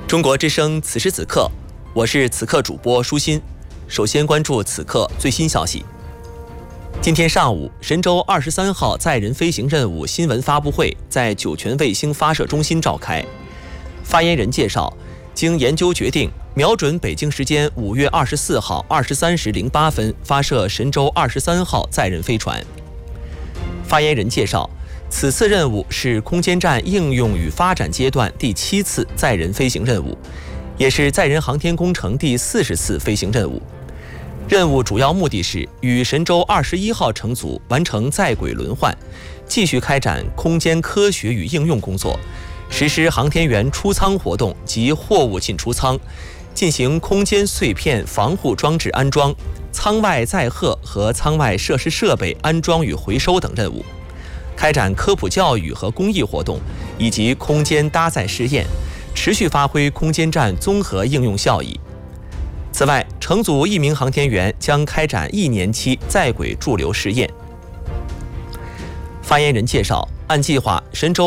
中国之声此时此刻，我是此刻主播舒心。首先关注此刻最新消息。今天上午，神舟23号载人飞行任务新闻发布会在酒泉卫星发射中心召开。发言人介绍，经研究决定，瞄准北京时间5月24号23时08分发射神舟23号载人飞船。发言人介绍，此次任务是空间站应用与发展阶段第7次载人飞行任务，也是载人航天工程第40次飞行任务。任务主要目的是与神舟21号乘组完成在轨轮换，继续开展空间科学与应用工作，实施航天员出舱活动及货物进出舱，进行空间碎片防护装置安装、舱外载荷和舱外设施设备安装与回收等任务，开展科普教育和公益活动以及空间搭载试验，持续发挥空间站综合应用效益。此外，乘组1名航天员将开展1年期在轨驻留试验。发言人介绍，按计划，神舟